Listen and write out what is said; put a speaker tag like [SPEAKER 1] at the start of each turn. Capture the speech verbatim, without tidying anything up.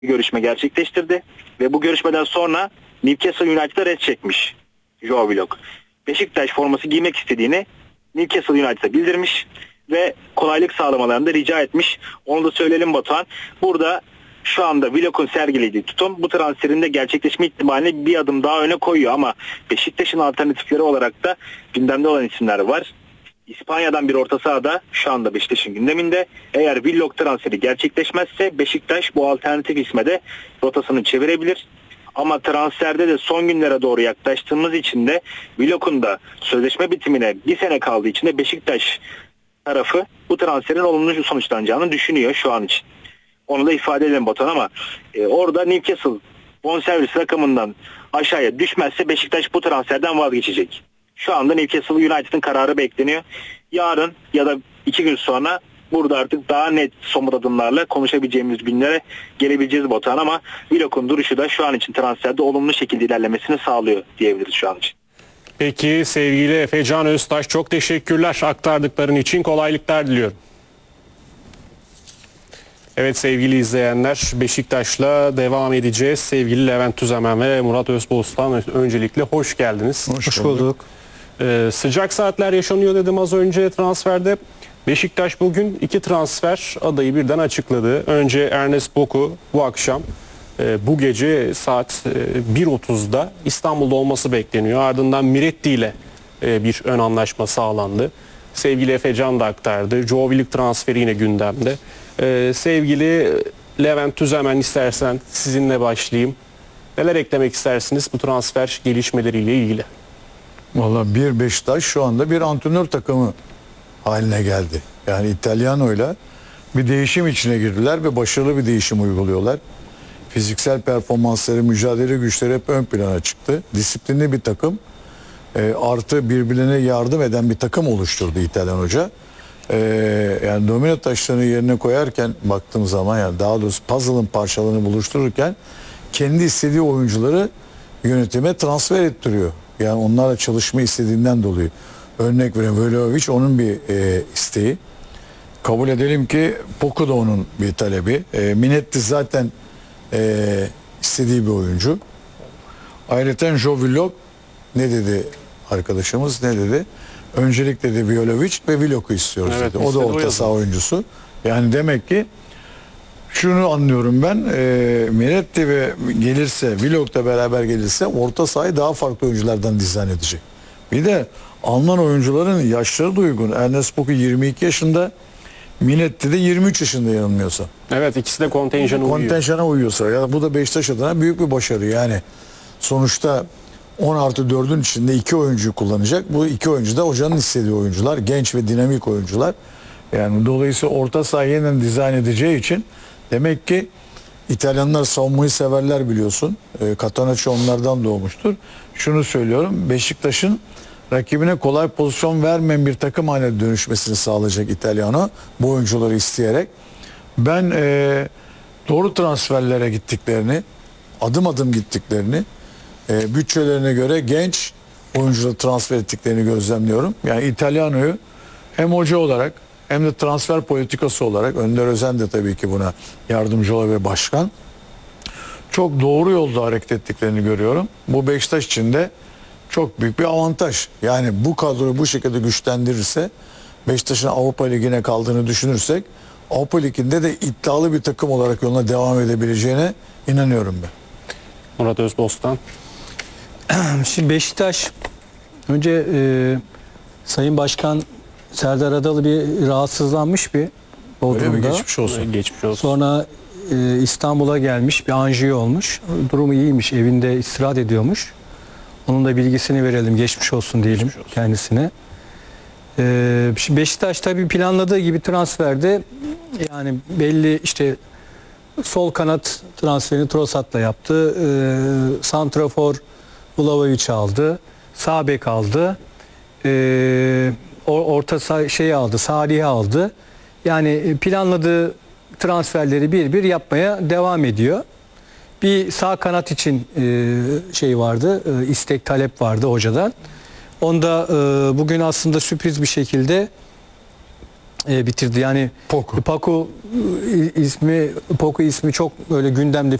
[SPEAKER 1] görüşme gerçekleştirdi ve bu görüşmeden sonra Newcastle United'a red çekmiş Joao Willock. Beşiktaş forması giymek istediğini Newcastle United'a bildirmiş ve kolaylık sağlamalarını da rica etmiş. Onu da söyleyelim Batuhan. Burada şu anda Willock'un sergilediği tutum bu transferin de gerçekleşme ihtimalini bir adım daha öne koyuyor ama Beşiktaş'ın alternatifleri olarak da gündemde olan isimler var. İspanya'dan bir orta sahada şu anda Beşiktaş'ın gündeminde. Eğer Willock transferi gerçekleşmezse Beşiktaş bu alternatif isme de rotasını çevirebilir. Ama transferde de son günlere doğru yaklaştığımız için de Willock'un da sözleşme bitimine bir sene kaldığı için de Beşiktaş tarafı bu transferin olumlu sonuçlanacağını düşünüyor şu an için. Onu da ifade edelim Batuhan ama e, orada Newcastle bonservis rakamından aşağıya düşmezse Beşiktaş bu transferden vazgeçecek. Şu anda Newcastle United'ın kararı bekleniyor. Yarın ya da iki gün sonra burada artık daha net somut adımlarla konuşabileceğimiz günlere gelebileceğiz Batuhan ama Willock'un duruşu da şu an için transferde olumlu şekilde ilerlemesini sağlıyor diyebiliriz şu an için.
[SPEAKER 2] Peki sevgili Efecan Öztaş, çok teşekkürler aktardıkların için, kolaylıklar diliyorum. Evet sevgili izleyenler, Beşiktaş'la devam edeceğiz. Sevgili Levent Tüzemen ve Murat Özbostan, öncelikle hoş geldiniz.
[SPEAKER 3] Hoş, hoş bulduk.
[SPEAKER 2] Ee, sıcak saatler yaşanıyor dedim az önce transferde. Beşiktaş bugün iki transfer adayı birden açıkladı. Önce Ernest Boku bu akşam e, bu gece saat e, bir otuzda İstanbul'da olması bekleniyor. Ardından Miretti ile e, bir ön anlaşma sağlandı. Sevgili Efecan da aktardı. Joao Willock transferi yine gündemde. Ee, sevgili Levent Tüzemen, istersen sizinle başlayayım. Neler eklemek istersiniz bu transfer gelişmeleriyle ilgili?
[SPEAKER 3] Vallahi bir Beşiktaş şu anda bir antrenör takımı haline geldi. Yani İtalyano'yla bir değişim içine girdiler ve başarılı bir değişim uyguluyorlar. Fiziksel performansları, mücadele güçleri hep ön plana çıktı. Disiplinli bir takım, e, artı birbirine yardım eden bir takım oluşturdu İtalyan hoca. Ee, yani domino taşlarını yerine koyarken baktığım zaman, yani daha doğrusu puzzle'ın parçalarını buluştururken kendi istediği oyuncuları yönetime transfer ettiriyor. Yani onlarla çalışma istediğinden dolayı. Örnek veriyorum, Vlahovic onun bir e, isteği. Kabul edelim ki Poku da onun bir talebi. E, Minetti zaten e, istediği bir oyuncu. Ayrıca Joao Willock ne dedi arkadaşımız, ne dedi? Öncelikle de Vlahovic ve Willock'u istiyoruz
[SPEAKER 2] evet,
[SPEAKER 3] dedi. O da orta saha oyuncusu. Yani demek ki şunu anlıyorum ben, e, Miretti ve gelirse, Willock da beraber gelirse orta sahayı daha farklı oyunculardan dizayn edecek. Bir de Alman oyuncuların yaşları da uygun. Ernest Boku yirmi iki yaşında, Minetti de yirmi üç yaşında yanılmıyorsa.
[SPEAKER 2] Evet, ikisi de kontenjana uyuyor.
[SPEAKER 3] Kontenjana uyuyorsa. Ya bu da Beşiktaş adına büyük bir başarı. Yani sonuçta on artı dördün içinde iki oyuncuyu kullanacak. Bu iki oyuncu da hocanın istediği oyuncular. Genç ve dinamik oyuncular. Yani dolayısıyla orta sahayı yeniden dizayn edeceği için demek ki İtalyanlar savunmayı severler, biliyorsun. E, Catanaccio onlardan doğmuştur. Şunu söylüyorum. Beşiktaş'ın rakibine kolay pozisyon vermeyen bir takım haline dönüşmesini sağlayacak İtalyano. Bu oyuncuları isteyerek. Ben e, doğru transferlere gittiklerini, adım adım gittiklerini, E, bütçelerine göre genç oyuncuları transfer ettiklerini gözlemliyorum. Yani İtalyano'yu hem hoca olarak hem de transfer politikası olarak, Önder Özen de tabii ki buna yardımcı olan ve başkan, çok doğru yolda hareket ettiklerini görüyorum. Bu Beşiktaş için de çok büyük bir avantaj. Yani bu kadroyu bu şekilde güçlendirirse, Beşiktaş'ın Avrupa Ligi'ne kaldığını düşünürsek, Avrupa Ligi'nde de iddialı bir takım olarak yoluna devam edebileceğine inanıyorum ben.
[SPEAKER 2] Murat Özbostan.
[SPEAKER 4] Şimdi Beşiktaş önce e, Sayın Başkan Serdar Adalı bir rahatsızlanmış bir Bodrum'da.
[SPEAKER 3] Geçmiş olsun.
[SPEAKER 2] Geçmiş olsun.
[SPEAKER 4] Sonra e, İstanbul'a gelmiş, bir anjiyo olmuş. Durumu iyiymiş, evinde istirahat ediyormuş. Onun da bilgisini verelim, geçmiş olsun diyelim geçmiş olsun kendisine. E, şimdi Beşiktaş tabii planladığı gibi transferde yani belli işte sol kanat transferini Trossard'la yaptı. E, santrafor Vlahovic aldı. Sağ bek aldı. E, orta şey aldı. Salih aldı. Yani planladığı transferleri bir bir yapmaya devam ediyor. Bir sağ kanat için e, şey vardı. E, istek talep vardı hocadan. Onda e, bugün aslında sürpriz bir şekilde e, bitirdi. Yani
[SPEAKER 3] Poku.
[SPEAKER 4] Paku e, ismi Poku ismi çok böyle gündemde